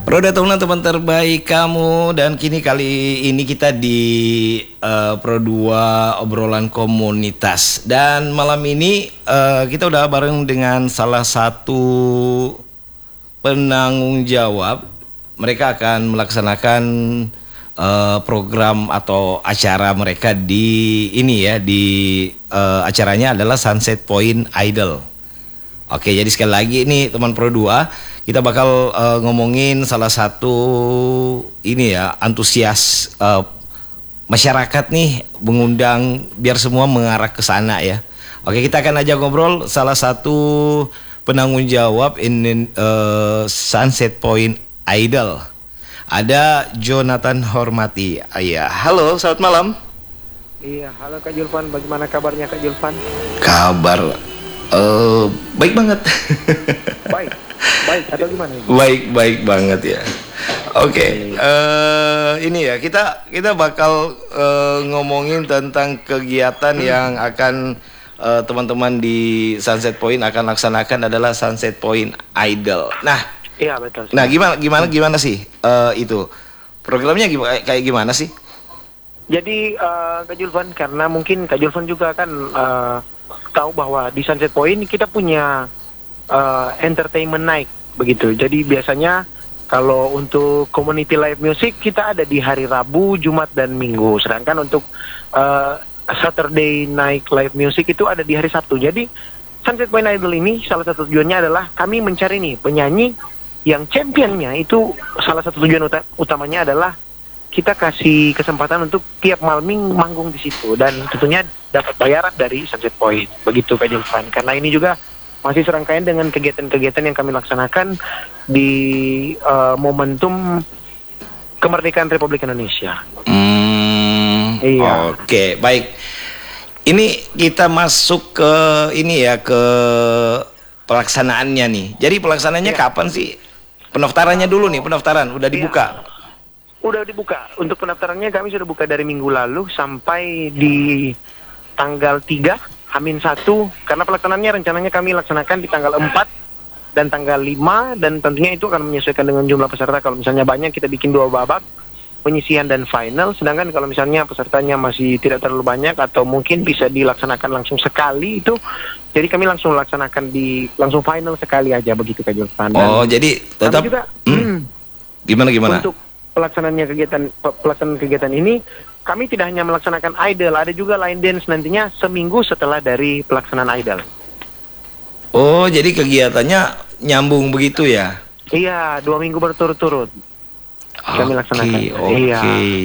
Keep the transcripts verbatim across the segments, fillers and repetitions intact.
Roda teman-teman terbaik kamu, dan kini kali ini kita di uh, Pro dua obrolan komunitas. Dan malam ini uh, kita udah bareng dengan salah satu penanggung jawab. Mereka akan melaksanakan uh, program atau acara mereka di ini ya, di uh, acaranya adalah Sunset Point Idol. Oke, jadi sekali lagi ini teman Pro dua, kita bakal uh, ngomongin salah satu ini ya, antusias uh, masyarakat nih, mengundang biar semua mengarah ke sana ya. Oke, kita akan ajak ngobrol salah satu penanggung jawab ini uh, Sunset Point Idol. Ada Jonathan Hormati. Iya, halo, selamat malam. Iya, halo Kak Julvan, bagaimana kabarnya Kak Julvan? Kabar uh, baik banget. Baik. Baik atau gimana ini? Baik, baik banget ya. Oke, okay. uh, ini ya kita kita bakal uh, ngomongin tentang kegiatan hmm. yang akan uh, teman-teman di Sunset Point akan laksanakan adalah Sunset Point Idol. Nah, iya betul. Nah, gimana gimana gimana sih uh, itu programnya gimana, kayak gimana sih? Jadi uh, Kak Julvan, karena mungkin Kak Julvan juga kan uh, tahu bahwa di Sunset Point kita punya Uh, entertainment night begitu. Jadi biasanya kalau untuk community live music kita ada di hari Rabu, Jumat dan Minggu. Sedangkan untuk uh, Saturday night live music itu ada di hari Sabtu. Jadi Sunset Point Idol ini salah satu tujuannya adalah kami mencari nih penyanyi yang championnya. Itu salah satu tujuan uta- utamanya adalah kita kasih kesempatan untuk tiap malam manggung di situ, dan tentunya dapat bayaran dari Sunset Point. Begitu Kak Julvan. Karena ini juga masih serangkaian dengan kegiatan-kegiatan yang kami laksanakan di uh, momentum kemerdekaan Republik Indonesia. Hmm, iya. Oke, okay, baik. Ini kita masuk ke ini ya, ke pelaksanaannya nih. Jadi pelaksanaannya iya. Kapan sih? Pendaftarannya dulu nih, pendaftaran udah dibuka. Iya. Udah dibuka. Untuk pendaftarannya kami sudah buka dari minggu lalu sampai di tanggal tiga Hamin satu, karena pelaksanaannya rencananya kami laksanakan di tanggal empat dan tanggal lima, dan tentunya itu akan menyesuaikan dengan jumlah peserta. Kalau misalnya banyak kita bikin dua babak, penyisihan dan final. Sedangkan kalau misalnya pesertanya masih tidak terlalu banyak atau mungkin bisa dilaksanakan langsung sekali, itu jadi kami langsung laksanakan di langsung final sekali aja begitu Kak Julvan. Oh, jadi tetap juga, hmm, hmm, gimana gimana? Untuk pelaksanaannya kegiatan pelaksanaan kegiatan ini, kami tidak hanya melaksanakan idol, ada juga line dance nantinya seminggu setelah dari pelaksanaan idol. Oh, jadi kegiatannya nyambung begitu ya? Iya, dua minggu berturut-turut kami laksanakan. Oke, oke. Iya.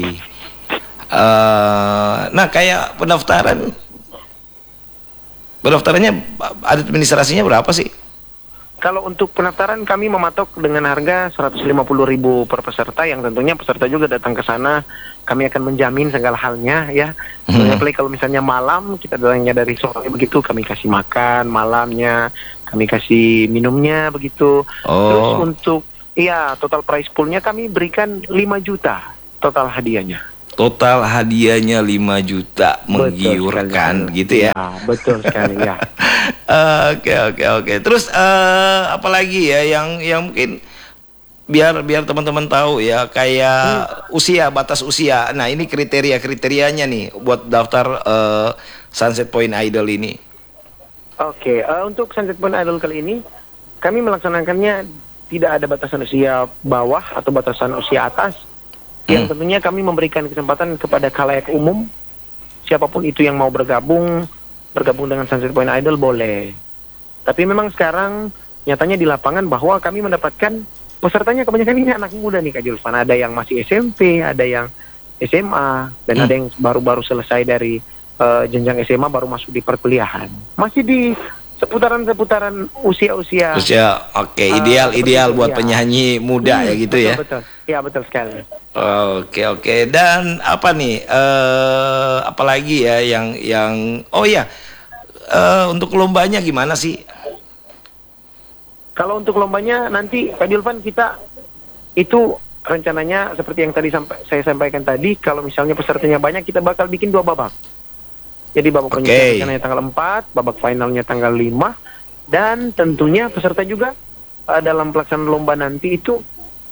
Uh, nah, kayak pendaftaran, pendaftarannya ada administrasinya berapa sih? Kalau untuk pendaftaran kami mematok dengan harga seratus lima puluh ribu per peserta, yang tentunya peserta juga datang ke sana. Kami akan menjamin segala halnya ya. Hmm. Apalagi kalau misalnya malam, kita datangnya dari sore begitu, kami kasih makan malamnya, kami kasih minumnya begitu. Oh. Terus untuk iya total prize poolnya kami berikan lima juta total hadiahnya. Total hadiahnya lima juta, menggiurkan gitu ya. Ya, betul sekali ya. Oke oke oke. Terus uh, apalagi ya yang yang mungkin biar biar teman-teman tahu ya, kayak hmm. usia, batas usia. Nah, ini kriteria kriterianya nih buat daftar uh, Sunset Point Idol ini. Oke, uh, untuk Sunset Point Idol kali ini kami melaksanakannya tidak ada batasan usia bawah atau batasan usia atas. Yang hmm. tentunya kami memberikan kesempatan kepada khalayak umum, siapapun itu yang mau bergabung bergabung dengan Sunset Point Idol boleh. Tapi memang sekarang nyatanya di lapangan bahwa kami mendapatkan pesertanya kebanyakan ini anak muda nih Kak Julvan. Ada yang masih S M P, ada yang S M A, dan hmm. ada yang baru-baru selesai dari uh, jenjang S M A baru masuk di perkuliahan. Masih di seputaran-seputaran usia-usia. Usia, oke, okay. ideal uh, ideal buat ya. Penyanyi muda hmm, ya gitu betul, ya. Betul, iya betul sekali. Oke oke, dan apa nih? Uh, apalagi ya yang yang oh ya uh, untuk lombanya gimana sih? Kalau untuk lombanya nanti Kak Julvan, kita itu rencananya seperti yang tadi sampai saya sampaikan tadi, kalau misalnya pesertanya banyak kita bakal bikin dua babak. Jadi babak okay. penyisihannya tanggal empat, babak finalnya tanggal lima, dan tentunya peserta juga uh, dalam pelaksanaan lomba nanti itu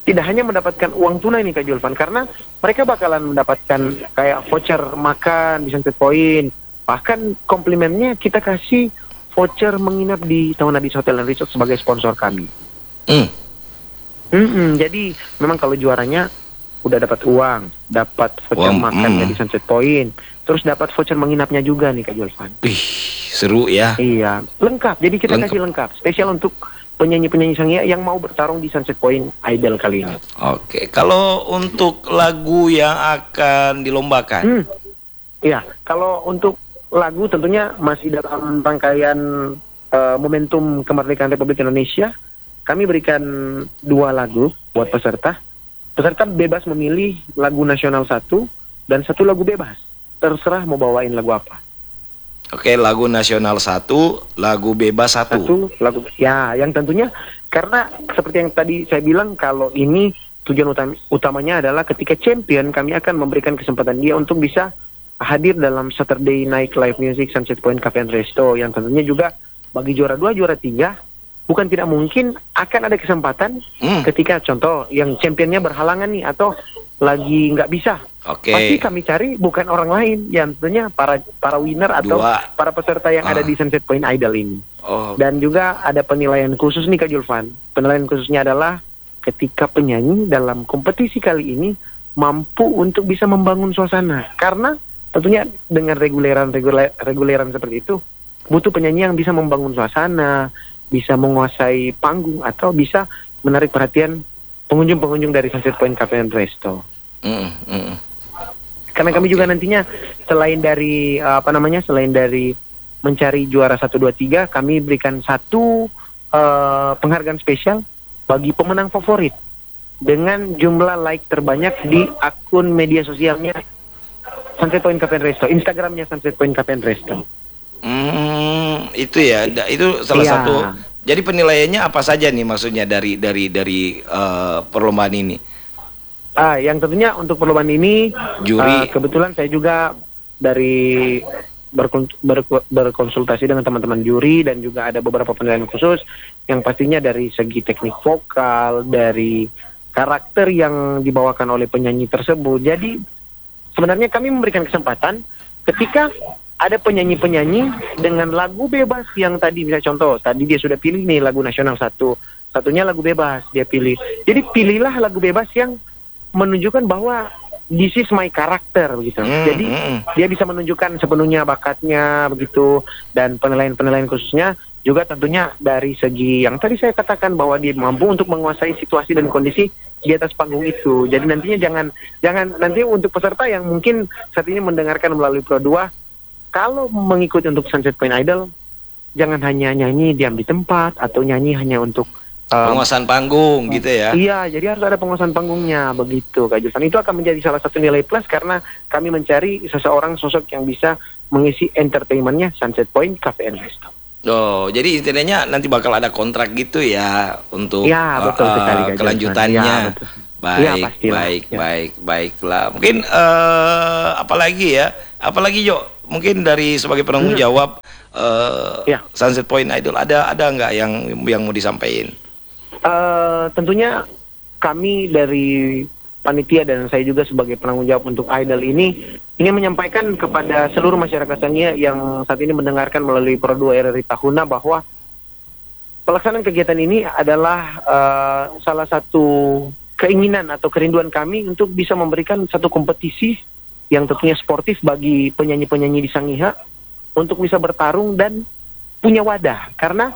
tidak hanya mendapatkan uang tunai nih Kak Julvan, karena mereka bakalan mendapatkan kayak voucher makan di Sunset Point. Bahkan komplimennya kita kasih voucher menginap di Tahun Hadis Hotel and Resort sebagai sponsor kami. Hmm. Mm-mm, jadi memang kalau juaranya udah dapat uang, dapat voucher Uang, makannya mm. di Sunset Point, terus dapat voucher menginapnya juga nih Kak Julvan. Ih, seru ya. Iya, lengkap. Jadi kita Lengkap. kasih lengkap, spesial untuk penyanyi-penyanyi Sangihe yang mau bertarung di Sunset Point Idol kali ini. Oke, kalau untuk lagu yang akan dilombakan, Hmm. Iya, kalau untuk lagu tentunya masih dalam rangkaian uh, momentum kemerdekaan Republik Indonesia. Kami berikan dua lagu buat peserta. Peserta bebas memilih lagu nasional satu dan satu lagu bebas. Terserah mau bawain lagu apa. oke, lagu nasional satu, lagu bebas satu. Satu lagu, ya, yang tentunya karena seperti yang tadi saya bilang, kalau ini tujuan utam- utamanya adalah ketika champion kami akan memberikan kesempatan dia untuk bisa hadir dalam Saturday Night Live Music Sunset Point Cafe and Resto, yang tentunya juga bagi juara dua, juara tiga bukan tidak mungkin akan ada kesempatan Hmm. ketika contoh yang championnya berhalangan nih atau lagi nggak bisa. Oke. Pasti kami cari bukan orang lain, yang tentunya para para winner atau Dua. para peserta yang Ah. ada di Sunset Point Idol ini. Oh, Dan juga ada penilaian khusus nih Kak Julvan. Penilaian khususnya adalah ketika penyanyi dalam kompetisi kali ini mampu untuk bisa membangun suasana. Karena tentunya dengan reguleran reguler, reguleran seperti itu butuh penyanyi yang bisa membangun suasana, bisa menguasai panggung, atau bisa menarik perhatian pengunjung-pengunjung dari Sunset Point Cafe and Resto. mm, mm. Karena kami Oke. juga nantinya selain dari uh, apa namanya selain dari mencari juara satu dua tiga, kami berikan satu uh, penghargaan spesial bagi pemenang favorit dengan jumlah like terbanyak di akun media sosialnya Sunset Point Cafe and Resto, Instagramnya Sunset Point Cafe and Resto. Hmm, itu ya, da- itu salah Iya. satu. Jadi penilaiannya apa saja nih maksudnya dari dari dari eh, perlombaan ini? Ah, yang tentunya untuk perlombaan ini, Juri. uh, kebetulan saya juga dari berkon- berko- berkonsultasi dengan teman-teman juri dan juga ada beberapa penilaian khusus yang pastinya dari segi teknik vokal, dari karakter yang dibawakan oleh penyanyi tersebut. Jadi sebenarnya kami memberikan kesempatan ketika ada penyanyi-penyanyi dengan lagu bebas yang tadi, misalnya contoh, tadi dia sudah pilih nih lagu nasional satu, satunya lagu bebas dia pilih. Jadi pilihlah lagu bebas yang menunjukkan bahwa this is my character begitu. Hmm, Jadi hmm. dia bisa menunjukkan sepenuhnya bakatnya begitu, dan penilaian-penilaian khususnya juga tentunya dari segi yang tadi saya katakan bahwa dia mampu untuk menguasai situasi dan kondisi di atas panggung itu. Jadi nantinya jangan jangan nanti untuk peserta yang mungkin saat ini mendengarkan melalui Pro dua, kalau mengikuti untuk Sunset Point Idol, jangan hanya nyanyi diam di tempat atau nyanyi hanya untuk um, Penguasaan panggung gitu ya. Iya, jadi harus ada penguasaan panggungnya begitu Kak Julvan. Itu akan menjadi salah satu nilai plus karena kami mencari seseorang sosok yang bisa mengisi entertainmentnya Sunset Point Cafe and Resto. Oh, jadi istilahnya nanti bakal ada kontrak gitu ya untuk Ya, betul eh, sekali, eh, Kak Julvan. kelanjutannya. Ya, betul. Baik, Ya, pastilah. baik, Ya. baik, baiklah. Mungkin eh apalagi ya? Apalagi Jo? Mungkin dari sebagai penanggung Hmm. jawab eh Ya. Sunset Point Idol ada ada nggak yang yang mau disampaikan? Eh, tentunya kami dari panitia dan saya juga sebagai penanggung jawab untuk Idol ini ingin menyampaikan kepada seluruh masyarakat Sangihe yang saat ini mendengarkan melalui Pro dua R R I Tahuna bahwa pelaksanaan kegiatan ini adalah eh, salah satu keinginan atau kerinduan kami untuk bisa memberikan satu kompetisi yang tentunya sportif bagi penyanyi-penyanyi di Sangihe untuk bisa bertarung dan punya wadah, karena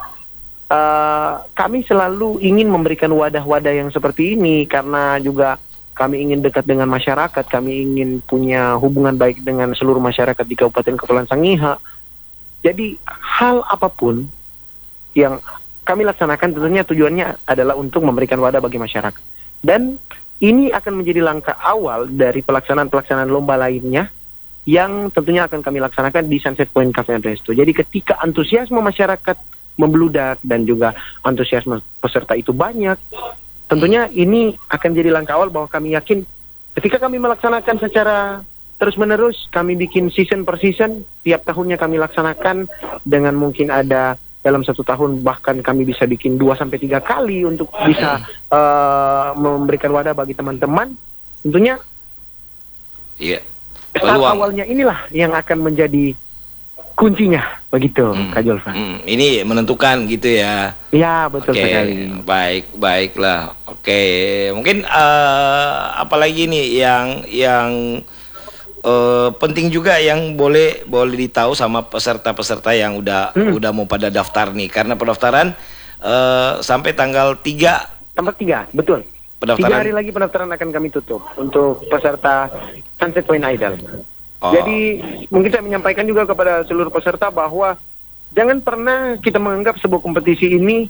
Uh, kami selalu ingin memberikan wadah-wadah yang seperti ini karena juga kami ingin dekat dengan masyarakat, kami ingin punya hubungan baik dengan seluruh masyarakat di Kabupaten Kepulauan Sangihe. Jadi hal apapun yang kami laksanakan tentunya tujuannya adalah untuk memberikan wadah bagi masyarakat. Dan ini akan menjadi langkah awal dari pelaksanaan-pelaksanaan lomba lainnya yang tentunya akan kami laksanakan di Sunset Point Cafe and Resto. Jadi ketika antusiasme masyarakat membludak dan juga antusiasme peserta itu banyak, tentunya ini akan jadi langkah awal bahwa kami yakin ketika kami melaksanakan secara terus-menerus, kami bikin season per season, tiap tahunnya kami laksanakan dengan mungkin ada dalam satu tahun bahkan kami bisa bikin dua sampai tiga kali untuk bisa uh, memberikan wadah bagi teman-teman. Tentunya Iya. start Peluang. awalnya inilah yang akan menjadi kuncinya begitu, Hmm, Kak Julvan. hmm, ini menentukan gitu ya. Ya, betul Oke, sekali. baik, baiklah. Oke, mungkin eh, apalagi nih yang yang eh, penting juga yang boleh boleh ditahu sama peserta-peserta yang udah Hmm. udah mau pada daftar nih, karena pendaftaran eh, sampai tanggal tiga Tempat tiga, betul. pendaftaran. Tiga hari lagi pendaftaran akan kami tutup untuk peserta Sunset Point Idol. Oh. Jadi mungkin saya menyampaikan juga kepada seluruh peserta bahwa jangan pernah kita menganggap sebuah kompetisi ini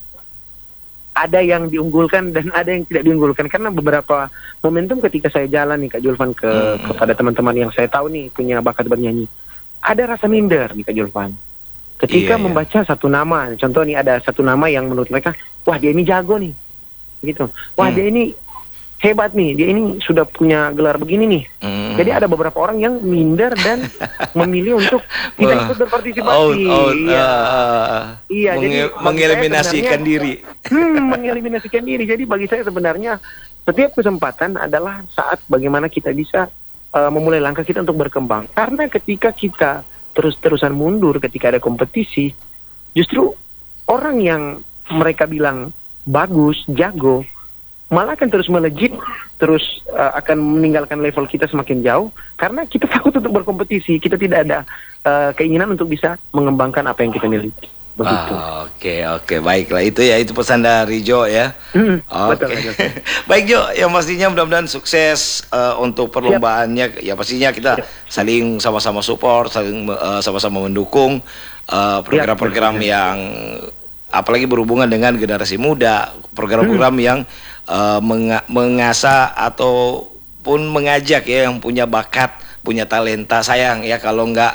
ada yang diunggulkan dan ada yang tidak diunggulkan, karena beberapa momentum ketika saya jalan nih Kak Julvan ke Hmm. kepada teman-teman yang saya tahu nih punya bakat bernyanyi, ada rasa minder nih Kak Julvan. Ketika Iya, iya. membaca satu nama, contoh nih ada satu nama yang menurut mereka, wah dia ini jago nih, gitu. Wah Hmm. dia ini hebat nih, dia ini sudah punya gelar begini nih. Hmm. Jadi ada beberapa orang yang minder dan memilih untuk tidak Wah. ikut berpartisipasi. Out, out, Iya. ah, Iya, jadi menge- bagi saya mengeliminasikan sebenarnya- diri. Hmm, mengeliminasikan diri. Jadi bagi saya sebenarnya setiap kesempatan adalah saat bagaimana kita bisa uh, memulai langkah kita untuk berkembang. Karena ketika kita terus-terusan mundur ketika ada kompetisi, justru orang yang mereka bilang bagus, jago, malah akan terus melejit, terus uh, akan meninggalkan level kita semakin jauh karena kita takut untuk berkompetisi, kita tidak ada uh, keinginan untuk bisa mengembangkan apa yang kita miliki. Begitu. Ah, Oke, oke, baiklah itu ya, itu pesan dari Jo ya. Hmm, Oke, betul, betul. baik Jo, yang pastinya mudah-mudahan sukses eh, untuk perlombaannya. Ya pastinya kita saling sama-sama support, saling eh, sama-sama mendukung eh, program-program betul. yang apalagi berhubungan dengan generasi muda, program-program Hmm. yang eh, menga- mengasah ataupun mengajak ya yang punya bakat, punya talenta. Sayang ya kalau nggak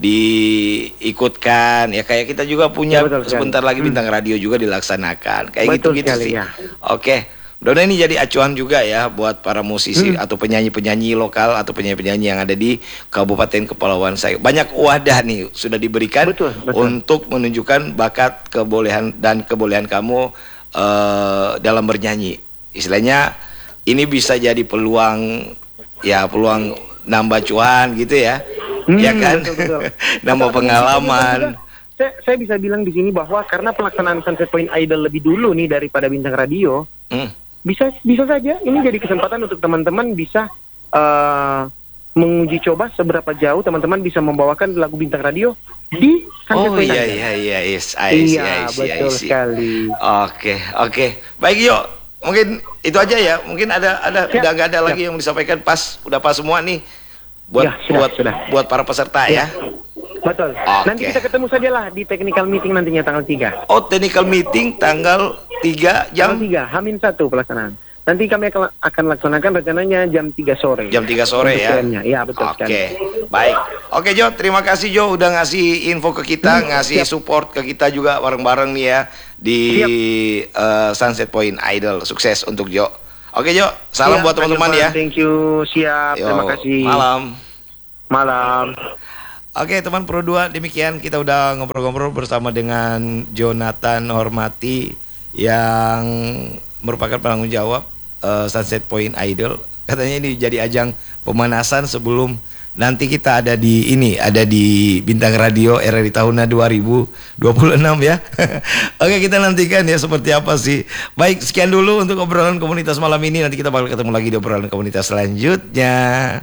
diikutkan ya, kayak kita juga punya Ya, betul sekali. sebentar lagi Hmm. bintang radio juga dilaksanakan kayak Betul gitu-gitu sekali, sih. ya. Oke, mudah-mudahan ini jadi acuan juga ya buat para musisi Hmm. atau penyanyi-penyanyi lokal atau penyanyi-penyanyi yang ada di Kabupaten Kepulauan Seribu. Banyak wadah nih sudah diberikan Betul, betul. untuk menunjukkan bakat, kebolehan dan kebolehan kamu eh, dalam bernyanyi. Istilahnya ini bisa jadi peluang ya peluang nambah cuan gitu ya. Hmm, Ya kan? betul, betul. Nambah Atau- pengalaman. Saya, saya bisa bilang di sini bahwa karena pelaksanaan Sunset Point Idol lebih dulu nih daripada bintang radio, Hmm. bisa bisa saja ini jadi kesempatan untuk teman-teman bisa uh, menguji coba seberapa jauh teman-teman bisa membawakan lagu bintang radio di Sunset Oh Point iya Idol. iya iya yes, I see, Iya, I see, I betul see. sekali. Oke oke baik Yo, mungkin itu aja ya, mungkin ada ada Siap, udah nggak ada siap. lagi yang mau disampaikan, pas udah pas semua nih buat Ya, sudah, buat sudah. buat para peserta Ya. ya. Betul. Oke. Nanti kita ketemu sajalah di technical meeting nantinya tanggal tiga. Oh, technical meeting tanggal tiga Jam jam tiga, Hamin satu pelaksanaan. Nanti kami akan, akan laksanakan rencananya jam tiga sore. jam tiga sore Untuk ya. P M-nya. Ya, betul Oke, sekali. baik. Oke Jo, terima kasih Jo udah ngasih info ke kita, Hmm, ngasih siap. support ke kita juga bareng-bareng nih ya di eh, Sunset Point Idol. Sukses untuk Jo. Oke Jo, salam Siap, buat Kak teman-teman Irfan. ya. Thank you, siap. Yo, Terima kasih. Malam. Malam. Oke teman Pro dua, demikian kita udah ngobrol-ngobrol bersama dengan Jonathan Hormati yang merupakan penanggung jawab eh, Sunset Point Idol. Katanya ini jadi ajang pemanasan sebelum nanti kita ada di ini, ada di Bintang Radio R R I tahun dua ribu dua puluh enam ya. Oke, kita nantikan ya seperti apa sih. Baik, sekian dulu untuk obrolan komunitas malam ini. Nanti kita bakal ketemu lagi di obrolan komunitas selanjutnya.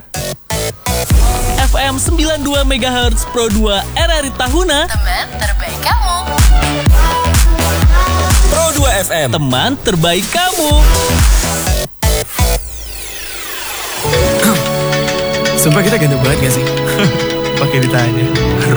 F M sembilan puluh dua megahertz Pro dua R R I Tahuna. Teman terbaik kamu. Pro dua F M, teman terbaik kamu. Sumpah kita ganteng banget gak sih? Pakai ditanya.